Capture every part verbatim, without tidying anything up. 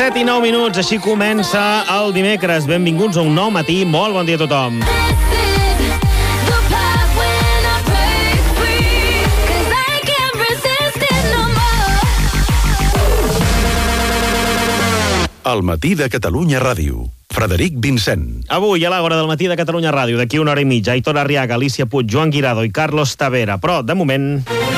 set i nou minuts, així comença el dimecres. Benvinguts a un nou matí. Molt bon dia a tothom. El matí de Catalunya Ràdio. Frederic Vincent. Avui, a l'hora del matí de Catalunya Ràdio, d'aquí una hora i mitja, Aitor Arriaga, Alicia Puig, Joan Guirado i Carlos Tavera. Però, de moment...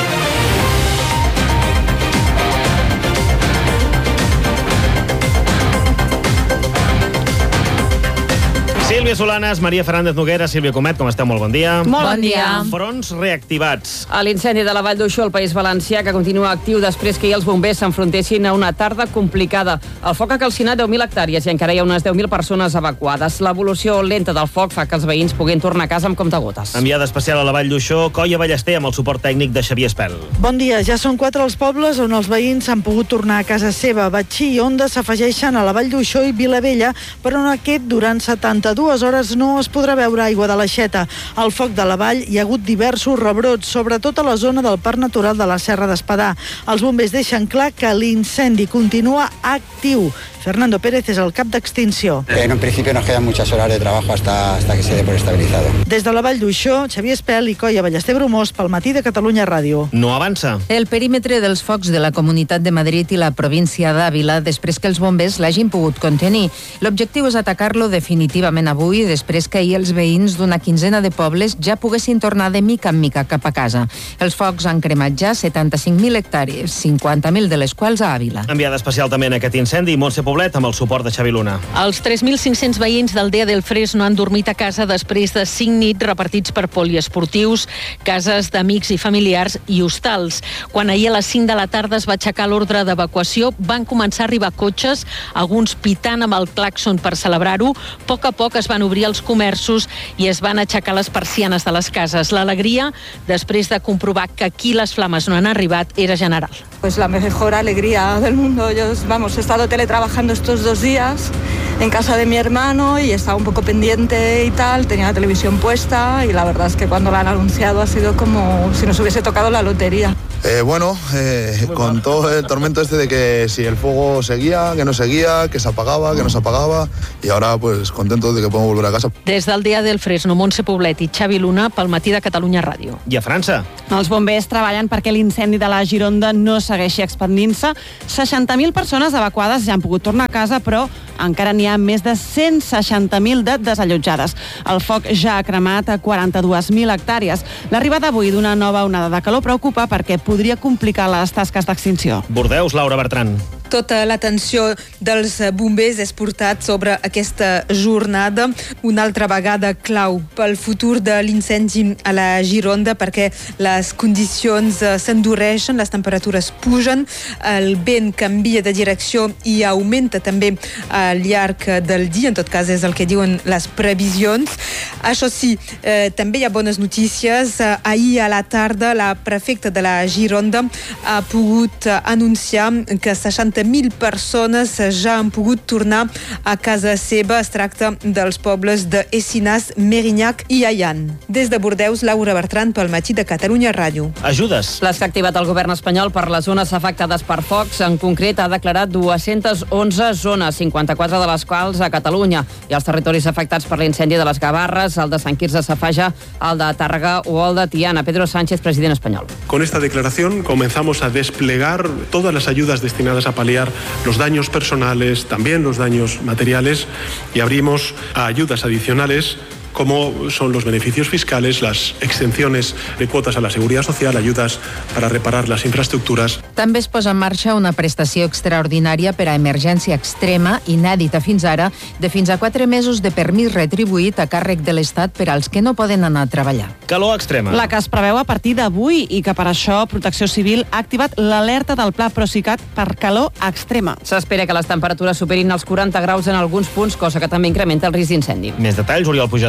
Sílvia Solanes, Maria Fernández Noguera, Sílvia Comet, com esteu? Molt bon dia. Molt bon dia. Fronts reactivats. A l'incendi de la Vall d'Uixó, al País Valencià, que continua actiu després que ahir els bombers s'enfrontessin a una tarda complicada. El foc ha calcinat deu mil hectàrees i encara hi ha unes deu mil persones evacuades. L'evolució lenta del foc fa que els veïns puguin tornar a casa amb comptagotes. Enviada especial a la Vall d'Uixó, Coia Ballester, amb el suport tècnic de Xavier Espel. Bon dia. Ja són quatre els pobles on els veïns han pogut tornar a casa seva. Batxí i Onda s'afegeixen a la Vall d'Uixó i Vilavella, però en aquest, durant setanta-dues hores, no es podrà veure aigua de l'aixeta. Al foc de la vall hi ha hagut diversos rebrots, sobretot a la zona del Parc Natural de la Serra d'Espadà. Els bombers deixen clar que l'incendi continua actiu. Fernando Pérez és el cap d'extinció. En un principio nos quedan muchas horas de trabajo hasta, hasta que se dé por estabilizado. Des de la Vall d'Uixó, Xavier Espel i Coia Ballester Bromós pel matí de Catalunya Ràdio. No avança. El perímetre dels focs de la Comunitat de Madrid i la província d'Àvila després que els bombers l'hagin pogut contenir. L'objectiu és atacar-lo definitivament avui, després que ahir els veïns d'una quinzena de pobles ja poguessin tornar de mica en mica cap a casa. Els focs han cremat ja setanta-cinc mil hectàrees, cinquanta mil de les quals a Àvila. Enviada especial també en aquest incendi, Montse Poblet, amb el suport de Xavi Luna. Els tres mil cinc-cents veïns d'Aldea del Fres no han dormit a casa després de cinc nits repartits per poliesportius, cases d'amics i familiars i hostals. Quan ahir a les cinc de la tarda es va aixecar l'ordre d'evacuació, van començar a arribar cotxes, alguns pitant amb el clàxon per celebrar-ho. A poc a poc es van obrir els comerços i es van aixecar les persianes de les cases. L'alegria, després de comprovar que aquí les flames no han arribat, era general. Pues la mejor alegría del mundo. Yo, vamos, he estado teletrabajando estos dos días en casa de mi hermano y estaba un poco pendiente y tal, tenía la televisión puesta y la verdad es que cuando la han anunciado ha sido como si nos hubiese tocado la lotería. Eh, bueno, eh, con todo el tormento este de que si el fuego seguía, que no seguía, que se apagaba, que no se apagaba, y ahora pues contentos de que podemos volver a casa. Des d'Aldea del Fresno, Montse Poblet i Xavi Luna pel matí de Catalunya Ràdio. I a França? Els bombers treballen perquè l'incendi de la Gironda no segueixi expandint-se. seixanta mil persones evacuades ja han pogut tornar a casa, però encara n'hi ha més de cent seixanta mil de desallotjades. El foc ja ha cremat a quaranta-dues mil hectàrees. L'arribada avui d'una nova onada de calor preocupa perquè podria complicar les tasques d'extinció. Bordeus, Laura Bertran. Tota l'atenció dels bombers és portat sobre aquesta jornada, una altra vegada clau pel futur de l'incendi a la Gironda, perquè les condicions s'endureixen, les temperatures pugen, el vent canvia de direcció i augmenta també al llarg del dia, en tot cas és el que diuen les previsions. Això sí, eh, també hi ha bones notícies. Ahir a la tarda la prefecta de la Gironda ha pogut anunciar que seixanta mil persones ja han pogut tornar a casa seva. Es tracta dels pobles de Essinàs, Merinhac i Allan. Des de Bordeus, Laura Bertran pel matí de Catalunya Ràdio. Ajudes. Les que ha activat el govern espanyol per les zones afectades per focs, en concret ha declarat dues-centes onze zones, cinquanta-quatre de les quals a Catalunya. I els territoris afectats per l'incendi de les Gavarres, el de Sant Quirze Safaja, el de Tàrrega o el de Tiana. Pedro Sánchez, president espanyol. Con esta declaración comenzamos a desplegar todas las ayudas destinadas a paliar los daños personales, también los daños materiales, y abrimos a ayudas adicionales como son los beneficios fiscales, las exenciones de cuotas a la seguridad social, ayudas para reparar las infraestructuras. També es posa en marxa una prestació extraordinària per a emergència extrema, inèdita fins ara, de fins a quatre mesos de permís retribuït a càrrec de l'Estat per als que no poden anar a treballar. Calor extrema. La que es preveu a partir d'avui i que per això Protecció Civil ha activat l'alerta del Pla Procicat per calor extrema. S'espera que les temperatures superin els quaranta graus en alguns punts, cosa que també incrementa el risc d'incendi. Més detalls, Oriol Pujador.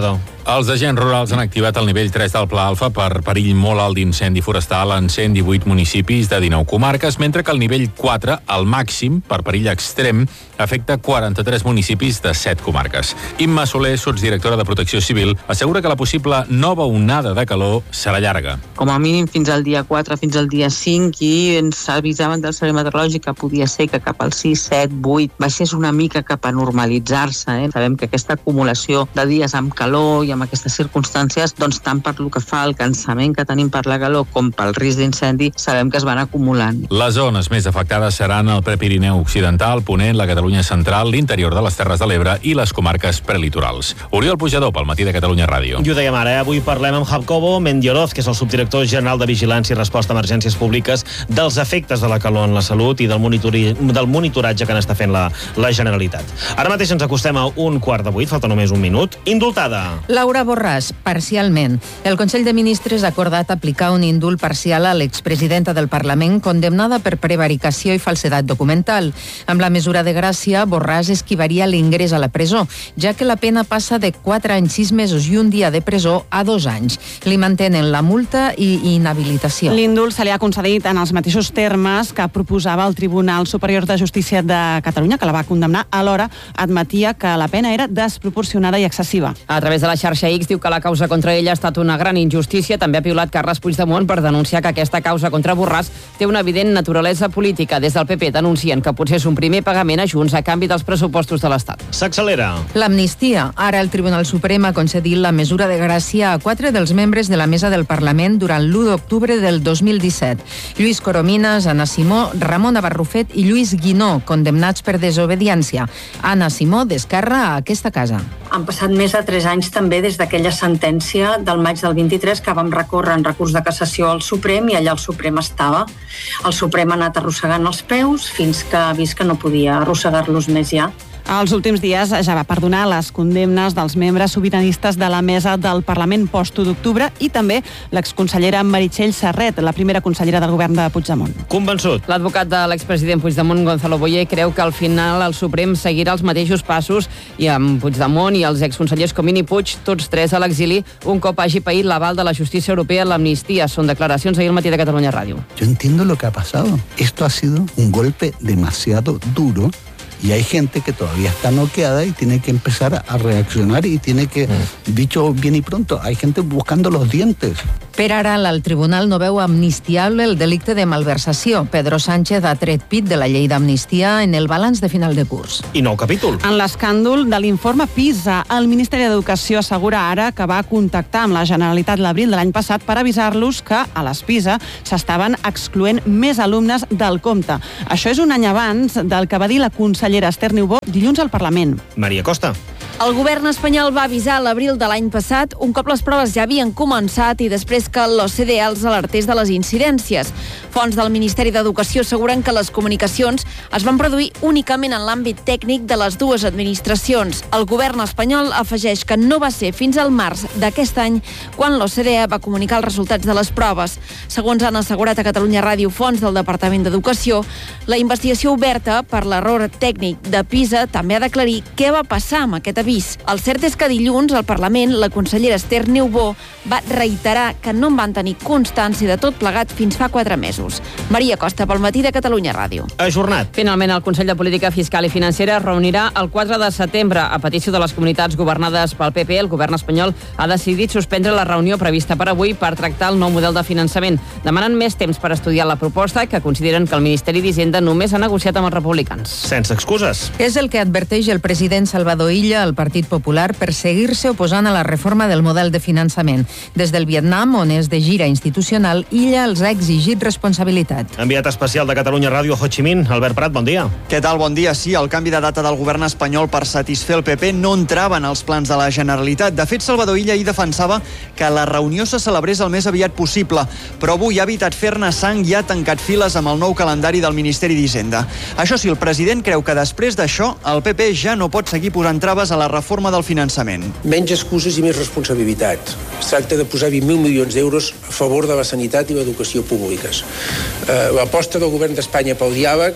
Salvador. Els agents rurals han activat el nivell tres del Pla Alfa per perill molt alt d'incendi forestal en cent divuit municipis de dinou comarques, mentre que el nivell quatre, el màxim, per perill extrem, afecta quaranta-tres municipis de set comarques. Imma Soler, sotsdirectora de Protecció Civil, assegura que la possible nova onada de calor serà llarga. Com a mínim fins al dia quatre, fins al dia cinc, i ens avisaven del Servei Meteorològic que podia ser que cap al sis, set, vuit baixés una mica cap a normalitzar-se. Eh? Sabem que aquesta acumulació de dies amb calor i amb aquestes circumstàncies, doncs tant per lo que fa al cansament que tenim per la calor com pel risc d'incendi, sabem que es van acumulant. Les zones més afectades seran el Prepirineu Occidental, Ponent, la Catalunya Central, l'interior de les Terres de l'Ebre i les comarques prelitorals. Oriol Pujador, pel Matí de Catalunya Ràdio. I ho dèiem ara, eh? Avui parlem amb Jacobo Mendioroz, que és el subdirector general de Vigilància i Resposta a Emergències Públiques, dels efectes de la calor en la salut i del, monitori... del monitoratge que n'està fent la, la Generalitat. Ara mateix ens acostem a un quart de vuit, falta només un minut. Indultada. Laura Borràs, parcialment. El Consell de Ministres ha acordat aplicar un indult parcial a l'expresidenta del Parlament condemnada per prevaricació i falsedat documental. Amb la mesura de gràcia, Borràs esquivaria l'ingrés a la presó, ja que la pena passa de quatre anys, sis mesos i un dia de presó a dos anys. Li mantenen la multa i inhabilitació. L'indult se li ha concedit en els mateixos termes que proposava el Tribunal Superior de Justícia de Catalunya, que la va condemnar. Alhora admetia que la pena era desproporcionada i excessiva. A través de la xarxa X diu que la causa contra ell ha estat una gran injustícia. També ha piulat Carles Puigdemont per denunciar que aquesta causa contra Borràs té una evident naturalesa política. Des del P P denuncien que potser és un primer pagament a Junts a canvi dels pressupostos de l'Estat. S'accelera. L'amnistia. Ara el Tribunal Suprem ha concedit la mesura de gràcia a quatre dels membres de la mesa del Parlament durant l'u d'octubre del dos mil disset. Lluís Corominas, Anna Simó, Ramon Abarrufet i Lluís Guinó, condemnats per desobediència. Anna Simó d'Esquerra a aquesta casa. Han passat més de tres anys també des d'aquella sentència del maig del vint-i-tres que vam recórrer en recurs de cassació al Suprem i allà el Suprem estava. El Suprem ha anat arrossegant els peus fins que ha vist que no podia arrossegar-los més ja. Els últims dies ja va perdonar les condemnes dels membres sobiranistes de la mesa del Parlament post-u d'octubre i també l'exconsellera Meritxell Serret, la primera consellera del govern de Puigdemont. Convençut. L'advocat de l'expresident Puigdemont, Gonzalo Boyer, creu que al final el Suprem seguirà els mateixos passos i amb Puigdemont i els exconsellers Comín i Puig, tots tres a l'exili, un cop hagi paït l'aval de la justícia europea en l'amnistia. Són declaracions ahir al Matí de Catalunya Ràdio. Yo entiendo lo que ha pasado. Esto ha sido un golpe demasiado duro. Y hay gente que todavía está noqueada y tiene que empezar a reaccionar y tiene que, mm. dicho bien y pronto, hay gente buscando los dientes. Per ara, el tribunal no veu amnistiable el delicte de malversació. Pedro Sánchez ha tret pit de la llei d'amnistia en el balanç de final de curs. I nou capítol. En l'escàndol de l'informe PISA, el Ministeri d'Educació assegura ara que va contactar amb la Generalitat l'abril de l'any passat per avisar-los que a les PISA s'estaven excloent més alumnes del compte. Això és un any abans del que va dir la consellera Esther Niubó dilluns al Parlament. Maria Costa. El govern espanyol va avisar a l'abril de l'any passat, un cop les proves ja havien començat i després que l'O C D E els alertés de les incidències. Fonts del Ministeri d'Educació asseguren que les comunicacions es van produir únicament en l'àmbit tècnic de les dues administracions. El govern espanyol afegeix que no va ser fins al març d'aquest any quan l'O C D E va comunicar els resultats de les proves. Segons han assegurat a Catalunya Ràdio fonts del Departament d'Educació, la investigació oberta per l'error tècnic de PISA també ha d'aclarir què va passar amb aquest avís. El cert és que dilluns al Parlament la consellera Esther Niubó va reiterar que no en van tenir constància de tot plegat fins fa quatre mesos. Maria Costa, pel Matí de Catalunya Ràdio. Ajornat. Finalment, el Consell de Política Fiscal i Financera es reunirà el quatre de setembre. A petició de les comunitats governades pel P P, el govern espanyol ha decidit suspendre la reunió prevista per avui per tractar el nou model de finançament. Demanen més temps per estudiar la proposta, que consideren que el Ministeri d'Hisenda només ha negociat amb els republicans. Sense excuses. És el que adverteix el president Salvador Illa al Partit Popular per seguir-se oposant a la reforma del model de finançament. Des del Vietnam, on és de gira institucional, Illa els ha exigit responsabilitat. Enviat especial de Catalunya Ràdio a Ho Chi Minh, Albert Prat, bon dia. Què tal? Bon dia. Sí, el canvi de data del govern espanyol per satisfer el P P no entrava en els plans de la Generalitat. De fet, Salvador Illa ahir defensava que la reunió se celebrés el més aviat possible, però avui ha evitat fer-ne sang i ha tancat files amb el nou calendari del Ministeri d'Hisenda. Això sí, el president creu que després d'això el P P ja no pot seguir posant traves a la reforma del finançament. Menys excuses i més responsabilitat. Es tracta de posar vint mil milions d'euros a favor de la sanitat i l'educació públiques. Eh, l'aposta del govern d'Espanya pel diàleg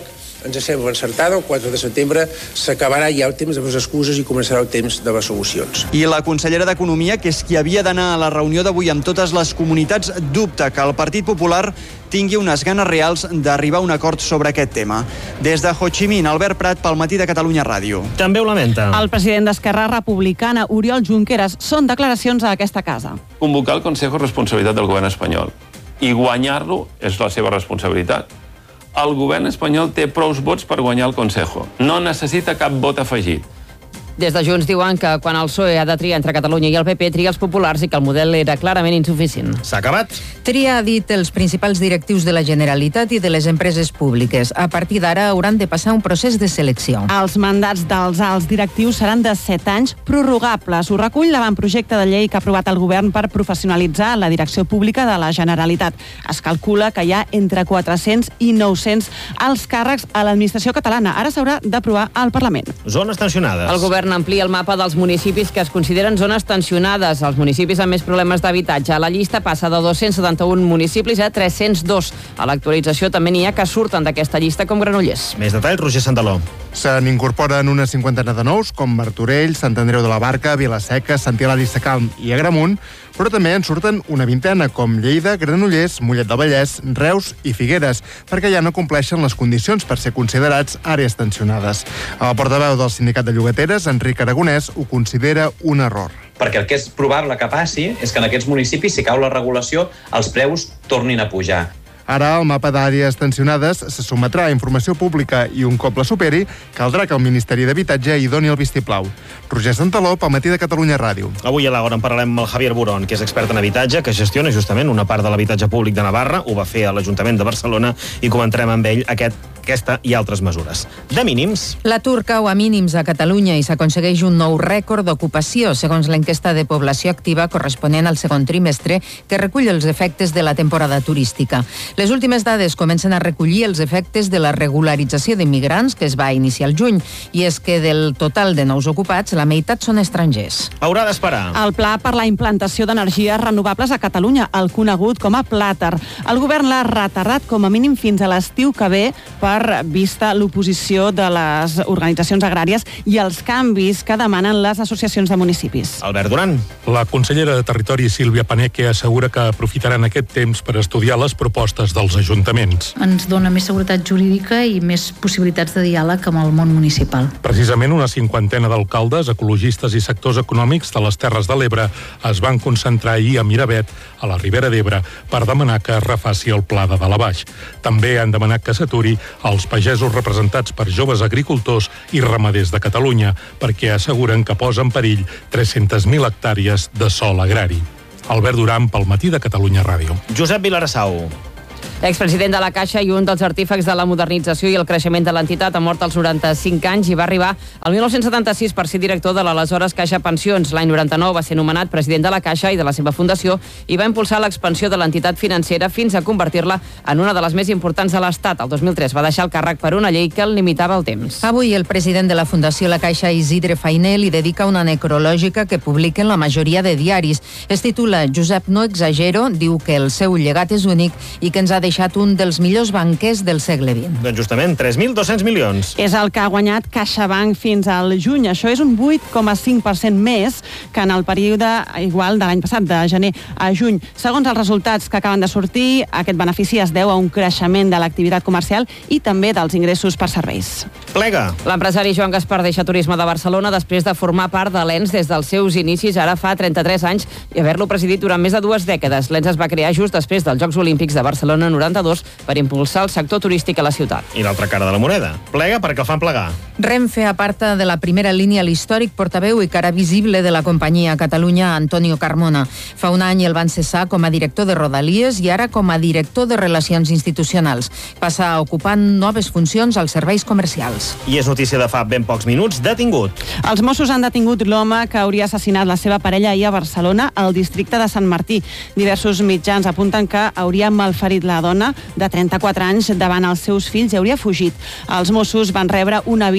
ens sembla encertada. El quatre de setembre s'acabarà ja el temps de les excuses i començarà el temps de les solucions. I la consellera d'Economia, que és qui havia d'anar a la reunió d'avui amb totes les comunitats, dubta que el Partit Popular tingui unes ganes reals d'arribar a un acord sobre aquest tema. Des de Ho Chi Minh, Albert Prat, pel Matí de Catalunya Ràdio. També ho lamenta. El president d'Esquerra Republicana, Oriol Junqueras, són declaracions a aquesta casa. Convocar el Consejo és responsabilitat del govern espanyol i guanyar-lo és la seva responsabilitat. El govern espanyol té prous vots per guanyar el Consejo. No necessita cap vot afegit. Des de Junts diuen que quan el P S O E ha de triar entre Catalunya i el P P, tria els populars i que el model era clarament insuficient. S'ha acabat. Tria ha dit els principals directius de la Generalitat i de les empreses públiques. A partir d'ara hauran de passar un procés de selecció. Els mandats dels alts directius seran de set anys prorrogables. Ho recull l'avantprojecte de llei que ha aprovat el govern per professionalitzar la direcció pública de la Generalitat. Es calcula que hi ha entre quatre-cents i nou-cents alts càrrecs a l'administració catalana. Ara s'haurà d'aprovar al Parlament. Zones tensionades. El govern amplia el mapa dels municipis que es consideren zones tensionades. Els municipis amb més problemes d'habitatge. La llista passa de dos-cents setanta-un municipis a tres-cents dos. A l'actualització també n'hi ha que surten d'aquesta llista com Granollers. Més detalls, Roger Santaló. Se n'incorporen una cinquantena de nous, com Martorell, Sant Andreu de la Barca, Vilaseca, Sant Hilari Sacalm i Agramunt, però també en surten una vintena, com Lleida, Granollers, Mollet del Vallès, Reus i Figueres, perquè ja no compleixen les condicions per ser considerats àrees tensionades. El portaveu del sindicat de llogateres, Enric Aragonès, ho considera un error. Perquè el que és probable que passi és que en aquests municipis, si cau la regulació, els preus tornin a pujar. Ara, el mapa d'àrees tensionades se sotmetrà a informació pública i un cop la superi, caldrà que el Ministeri d'Habitatge hi doni el vistiplau. Roger Santaló, pel Matí de Catalunya Ràdio. Avui a l'hora en parlarem amb el Javier Burón, que és expert en habitatge, que gestiona justament una part de l'habitatge públic de Navarra, ho va fer a l'Ajuntament de Barcelona, i comentarem amb ell aquest aquesta i altres mesures. De mínims. L'atur cau a mínims a Catalunya i s'aconsegueix un nou rècord d'ocupació, segons l'enquesta de població activa corresponent al segon trimestre, que recull els efectes de la temporada turística. Les últimes dades comencen a recollir els efectes de la regularització d'immigrants que es va iniciar al juny, i és que del total de nous ocupats, la meitat són estrangers. Haurà d'esperar. El pla per la implantació d'energies renovables a Catalunya, el conegut com a Plàter. El govern l'ha retardat com a mínim fins a l'estiu que ve per vista l'oposició de les organitzacions agràries i els canvis que demanen les associacions de municipis. Albert Duran. La consellera de Territori, Sílvia Paneque, assegura que aprofitaran aquest temps per estudiar les propostes dels ajuntaments. Ens dona més seguretat jurídica i més possibilitats de diàleg amb el món municipal. Precisament una cinquantena d'alcaldes, ecologistes i sectors econòmics de les Terres de l'Ebre es van concentrar ahir a Miravet, a la Ribera d'Ebre, per demanar que es refaci el pla de Dalt a Baix. També han demanat que s'aturi els pagesos representats per joves agricultors i ramaders de Catalunya, perquè asseguren que posa en perill tres-centes mil hectàrees de sòl agrari. Albert Duran, pel Matí de Catalunya Ràdio. Josep Vilarasau. Expresident de la Caixa i un dels artífecs de la modernització i el creixement de l'entitat, ha mort als noranta-cinc anys i va arribar al mil nou-cents setanta-sis per ser director de l'aleshores Caixa Pensions. L'any noranta-nou va ser nomenat president de la Caixa i de la seva fundació i va impulsar l'expansió de l'entitat financera fins a convertir-la en una de les més importants de l'Estat. El dos mil tres va deixar el càrrec per una llei que el limitava el temps. Avui el president de la Fundació La Caixa, Isidre Fainé, li dedica una necrològica que publiquen la majoria de diaris. Es titula Josep no exagero, diu que el seu llegat és únic i que ens ha deixat un dels millors banquers del segle vint. Doncs justament, tres mil dos-cents milions. És el que ha guanyat CaixaBank fins al juny. Això és un vuit coma cinc per cent més que en el període igual de l'any passat, de gener a juny. Segons els resultats que acaben de sortir, aquest benefici es deu a un creixement de l'activitat comercial i també dels ingressos per serveis. Plega. L'empresari Joan Gaspar deixa Turisme de Barcelona després de formar part de l'E N S des dels seus inicis, ara fa trenta-tres anys, i haver-lo presidit durant més de dues dècades. L'E N S es va crear just després dels Jocs Olímpics de Barcelona noranta-dos per impulsar el sector turístic a la ciutat. I l'altra cara de la moneda. Plega perquè el fan plegar. Renfe aparta de la primera línia l'històric portaveu i cara visible de la companyia a Catalunya, Antonio Carmona. Fa un any el van cessar com a director de Rodalies i ara com a director de Relacions Institucionals. Passa a ocupar noves funcions als serveis comercials. I és notícia de fa ben pocs minuts, detingut. Els Mossos han detingut l'home que hauria assassinat la seva parella ahir a Barcelona, al districte de Sant Martí. Diversos mitjans apunten que hauria malferit la dona de trenta-quatre anys davant els seus fills i hauria fugit. Els Mossos van rebre un avís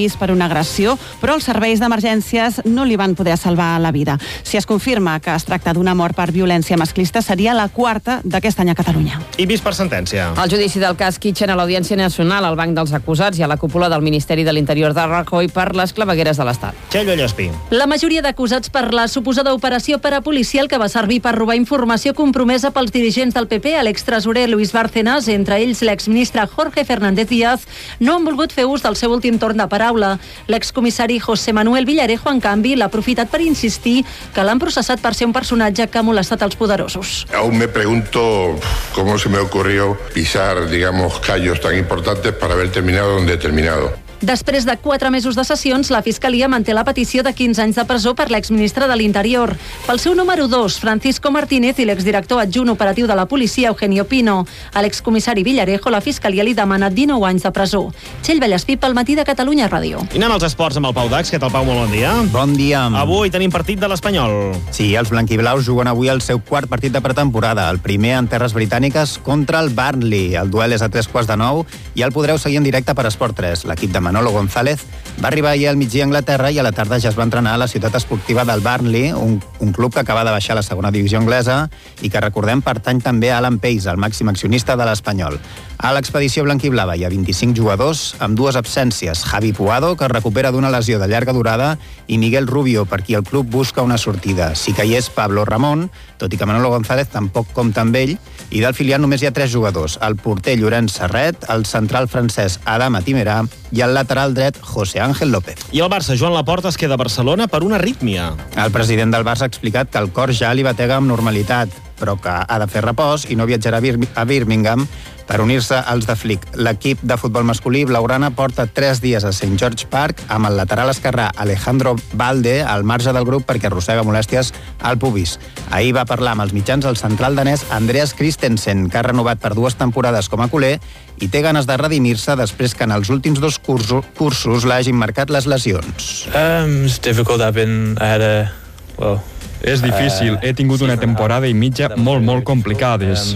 pis per una agressió, però els serveis d'emergències no li van poder salvar la vida. Si es confirma que es tracta d'una mort per violència masclista, seria la quarta d'aquest any a Catalunya. I vist per sentència. El judici del cas Kitchen a l'Audiència Nacional, al banc dels acusats i a la cúpula del Ministeri de l'Interior de Rajoy per les clavegueres de l'Estat. Txell Vallespí. La majoria d'acusats per la suposada operació parapolicial que va servir per robar informació compromesa pels dirigents del P P a l'extresorer Luis Bárcenas, entre ells l'exministre Jorge Fernández Díaz, no han volgut fer ús del seu últim torn de paraula. L'excomissari José Manuel Villarejo, en canvi, l'ha aprofitat per insistir que l'han processat per ser un personatge que ha molestat els poderosos. Aún me pregunto cómo se me ocurrió pisar, digamos, callos tan importantes para haber terminado donde he terminado. Després de quatre mesos de sessions, la Fiscalia manté la petició de quinze anys de presó per l'exministre de l'Interior. Pel seu número dos, Francisco Martínez, i l'exdirector adjunt operatiu de la policia, Eugenio Pino. A l'excomissari Villarejo, la Fiscalia li demana dinou anys de presó. Txell Vallespí, pel Matí de Catalunya Ràdio. I anem als esports amb el Pau Dax. Què tal, Pau? Molt bon dia. Bon dia. Avui tenim partit de l'Espanyol. Sí, els blanquiblaus juguen avui el seu quart partit de pretemporada, el primer en terres britàniques contra el Burnley. El duel és a tres quarts de nou i el podreu seguir en directe per Esport tres. L'equip de Manolo González va arribar ahir al migdia a Anglaterra i a la tarda ja es va entrenar a la ciutat esportiva del Burnley, un, un club que acaba de baixar a la segona divisió anglesa i que, recordem, pertany també a Alan Pace, el màxim accionista de l'Espanyol. A l'expedició blanquiblava hi ha vint-i-cinc jugadors amb dues absències. Javi Puado, que es recupera d'una lesió de llarga durada, i Miguel Rubio, per qui el club busca una sortida. Sí que hi és Pablo Ramón, tot i que Manolo González tampoc compta amb ell, i del filial només hi ha tres jugadors: el porter Llorenç Serret, el central francès Adama Timerà i el lateral dret José Ángel López. I el Barça, Joan Laporta, es queda a Barcelona per una arrítmia. El president del Barça ha explicat que el cor ja li batega amb normalitat, però que ha de fer repòs i no viatjarà a Birmingham per unir-se als de Flick. L'equip de futbol masculí blaugrana porta tres dies a Saint George Park amb el lateral esquerrà Alejandro Balde al marge del grup perquè arrossega molèsties al pubis. Ahir va parlar amb els mitjans el central danès Andreas Christensen, que ha renovat per dues temporades com a culer i té ganes de redimir-se després que en els últims dos cursos, cursos l'hagin marcat les lesions. Um, it's difficult. I've been, I had a, well, És difícil, he tingut una temporada i mitja molt, molt complicades.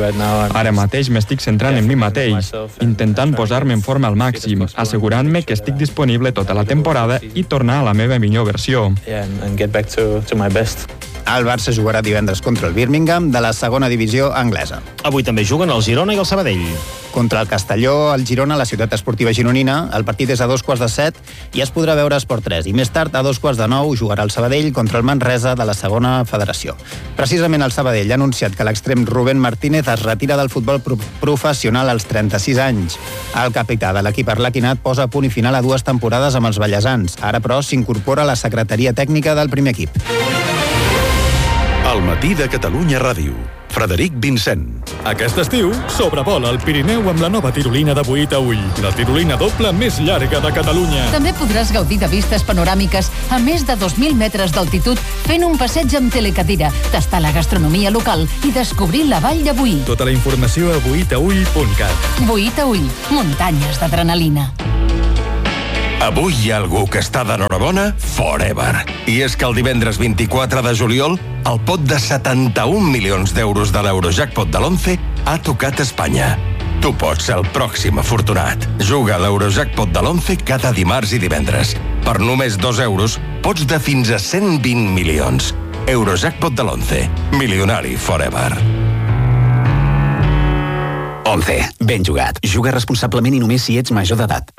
Ara mateix m'estic centrant en mi mateix, intentant posar-me en forma al màxim, assegurant-me que estic disponible tota la temporada i tornar a la meva millor versió. El Barça jugarà divendres contra el Birmingham de la segona divisió anglesa. Avui també juguen el Girona i el Sabadell. Contra el Castelló, el Girona, la ciutat esportiva gironina. El partit és a dos quarts de set i es podrà veure a Esport tres. I més tard, a dos quarts de nou, jugarà el Sabadell contra el Manresa de la segona federació. Precisament el Sabadell ha anunciat que l'extrem Rubén Martínez es retira del futbol pro professional als trenta-sis anys. El capità de l'equip arlequinat posa a punt i final a dues temporades amb els ballesans. Ara, però, s'incorpora a la secretaria tècnica del primer equip. El Matí de Catalunya Ràdio. Frederic Vincent. Aquest estiu, sobrevola el Pirineu amb la nova tirolina de vuit a ull, la tirolina doble més llarga de Catalunya. També podràs gaudir de vistes panoràmiques a més de dos mil metres d'altitud fent un passeig amb telecadira, tastar la gastronomia local i descobrir la vall de Boí. Tota la informació a vuit a ull punt cat. vuit a ull, muntanyes d'adrenalina. Avui hi ha algú que està d'enhorabona forever. I és que el divendres vint-i-quatre de juliol el pot de setanta-un milions d'euros de l'Eurojackpot de l'once ha tocat Espanya. Tu pots ser el pròxim afortunat. Juga a l'Eurojackpot de l'once cada dimarts i divendres. Per només dos euros pots de fins a cent vint milions. Eurojackpot de l'once. Milionari forever. once. Ben jugat. Juga responsablement i només si ets major d'edat.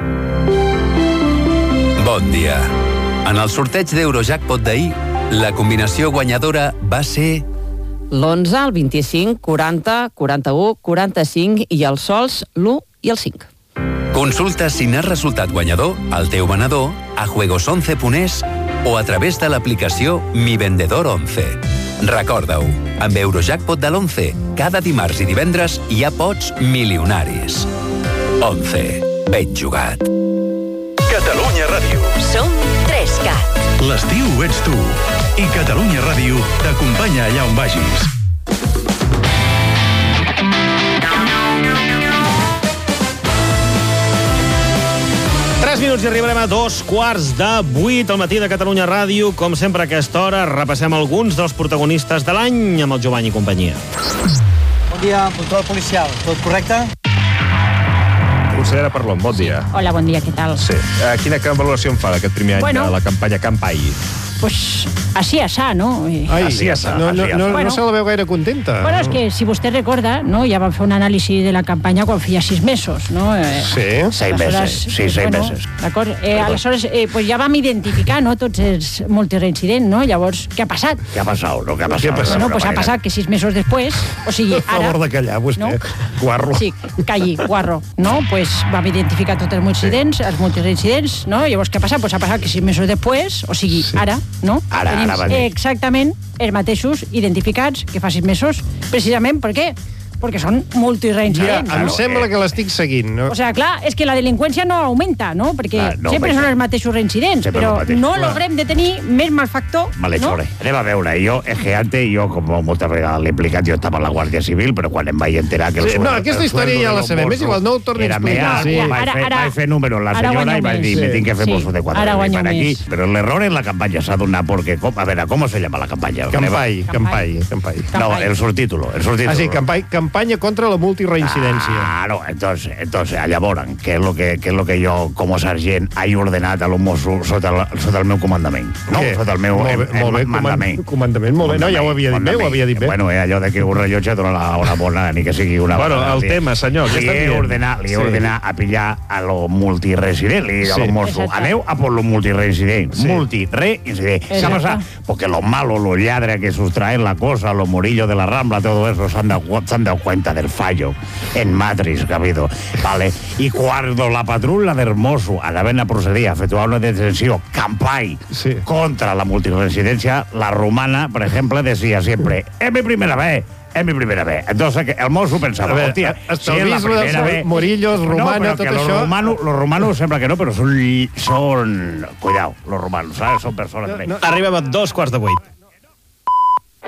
Bon dia. En el sorteig d'Eurojackpot d'ahir, la combinació guanyadora va ser... l'onze, el vint-i-cinc, quaranta, quaranta-u, quaranta-cinc i els sols l'u i el cinc. Consulta si n'has resultat guanyador al teu venedor a juegos once punt es o a través de l'aplicació Mi Vendedor once. Recorda-ho, amb Eurojackpot de l'once, cada dimarts i divendres hi ha pots milionaris. once. Ben jugat. Catalunya Ràdio. Som tres cat. L'estiu ets tu. I Catalunya Ràdio t'acompanya allà on vagis. Tres minuts i arribarem a dos quarts de vuit al matí de Catalunya Ràdio. Com sempre a aquesta hora repassem alguns dels protagonistes de l'any amb el Jovany i companyia. Bon dia, control policial. Tot correcte? Consellera Parlon, bon dia. Hola, bon dia, què tal? Sí. Uh, quina valoració en fa d'aquest primer any Bueno. de la campanya Campai? Pues así asá, ¿no? Eh, Ai, así asá, asá. no, no, no, Bueno. no se la veu gaire contenta. Bueno, és que si vostè recorda, no, ja vam fer un anàlisi de la campanya quan feia sis mesos, no? Eh, Sí, seis meses. Sí, seis bueno, meses. D'acord. Eh, aleshores, eh, pues ja vam identificar, no, tots els multireincidents, no? Llavors, què ha passat? ¿Qué ha pasado? ¿Lo que ha pasado? Bueno, pues ha passat que sis mesos després, o sigui, Per ara... favor de callar, vostè. No? Guarro. Sí, calli, guarro, no? Pues vam identificar tots els multireincidents, els multireincidents, no? Llavors, què ha passat? Pues ha passat que sis mesos després, o sigui, ara, no? Ara, Tenim ara mateix. exactament els mateixos identificats que fa sis mesos, precisament per què? Perquè són Ja, multireincidents. em no? sembla que l'estic seguint, no? O sigui, clar, és que la delinqüència no augmenta, no? Perquè Ah, no sempre augmenta. són els mateixos reincidents, Sempre però el mateix. no Clar. logrem de tenir més malfactor, Malhechores. no? Anem a veure, jo, és que antes, jo, com moltes vegades l'he explicat, jo estava a la Guàrdia Civil, però quan em vaig enterar que el Sí, sueldo... no, aquesta el història sueldo ja de la los sabem, és Mossos igual, no ho torni a era explicar. més alt, Sí. vaig, Ara- fer, ara- vaig fer números la ara senyora guanyo i vaig dir, més. me tinc que fer Sí. bolsos de quatre Ara euros guanyo per aquí. més. Pero el error en la campaña se ha donat porque, a ver, ¿cómo se llama la campaña? Campai, Campai, Campai. No, el subtítulo, el subtítulo. Ah, sí, campai, campaña contra la multireincidència. Claro, entonces, entonces, allá voran, que es lo que, que es lo que jo, com a sergent, he ordenat a los Mossos sota, la, sota el meu comandament. No, Què? sota el meu Molt bé, el, molt bé, el mandament. comandament, molt bé. No, ja ho havia dit bé, ho havia dit bé. Bueno, és allò de que un rellotge dona la hora bona, ni que sigui una... Bueno, vegada al el dia. tema, senyor, què li està he dient? ordenat, li he Sí. ordenat a pillar a los multiresidents, li he dit a Sí. los Mossos, Exacte. aneu a por los multiresidents. Sí. Multireincidents. ¿Qué Exacto. pasa? Porque los malos, los lladres que sustraen la cosa, los morillos de la Rambla, todo eso, se han dado, se han dado cuenta del fallo en Matrix que ha habido. Vale. Y cuando la patrulla de Hermoso, a la vena procedía a efectuar una detención campai Sí. contra la multiresidencia, la romana, por ejemplo, decía siempre, es mi primera vez. Es mi primera vez. Entonces que el mozo pensava, A ver, hòstia, hasta si el és la bisbe dels primera vez... morillos, romana, no, però tot que los això- romanos, los romanos sembla que no, però són... són cuidado, los romanos, ¿sabes? Son personas... Arribem a dos quarts de vuit.